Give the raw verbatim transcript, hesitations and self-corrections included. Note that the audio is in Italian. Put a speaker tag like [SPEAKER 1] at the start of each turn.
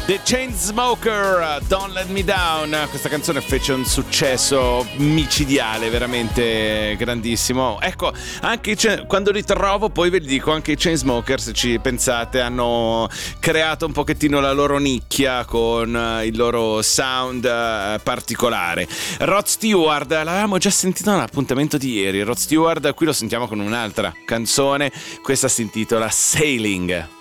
[SPEAKER 1] The Chainsmokers, Don't Let Me Down. Questa canzone fece un successo micidiale, veramente grandissimo. Ecco, anche i, quando li trovo poi ve li dico, anche i Chainsmokers, se ci pensate, hanno creato un pochettino la loro nicchia con il loro sound particolare. Rod Stewart, l'avevamo già sentito nell'appuntamento di ieri. Rod Stewart, qui lo sentiamo con un'altra canzone. Questa si intitola Sailing.